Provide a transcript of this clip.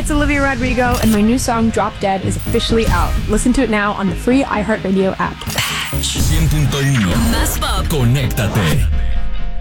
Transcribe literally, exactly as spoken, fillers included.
it's Olivia Rodrigo, and my new song Drop Dead is officially out. Listen to it now on the free iHeartRadio app. cien punto uno Más pop. Conéctate.